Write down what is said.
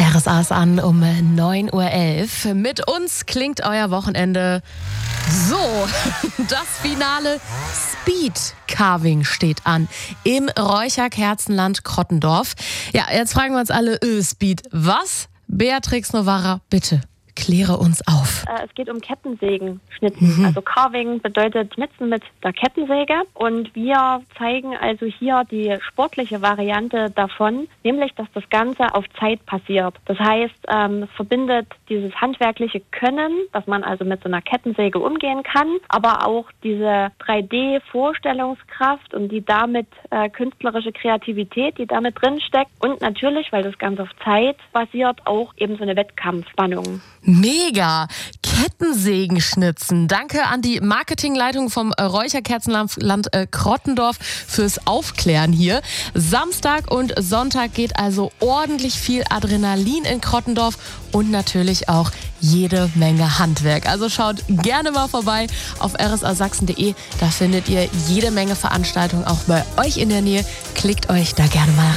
RSA ist an um 9:11 Uhr. Mit uns klingt euer Wochenende so. Das Finale Speed Carving steht an im Räucherkerzenland Krottendorf. Ja, jetzt fragen wir uns alle, Speed, was? Beatrix Novara, bitte. Kläre uns auf. Es geht um Kettensägen-Schnitzen. Also Carving bedeutet Schnitzen mit der Kettensäge. Und wir zeigen also hier die sportliche Variante davon, nämlich, dass das Ganze auf Zeit passiert. Das heißt, es verbindet dieses handwerkliche Können, dass man also mit so einer Kettensäge umgehen kann, aber auch diese 3D-Vorstellungskraft und die damit künstlerische Kreativität, die damit drin steckt. Und natürlich, weil das Ganze auf Zeit basiert, auch eben so eine Wettkampfspannung. Mega! Kettensägen schnitzen. Danke an die Marketingleitung vom Räucherkerzenland Krottendorf fürs Aufklären hier. Samstag und Sonntag geht also ordentlich viel Adrenalin in Krottendorf und natürlich auch jede Menge Handwerk. Also schaut gerne mal vorbei auf rsasachsen.de. Da findet ihr jede Menge Veranstaltungen auch bei euch in der Nähe. Klickt euch da gerne mal rein.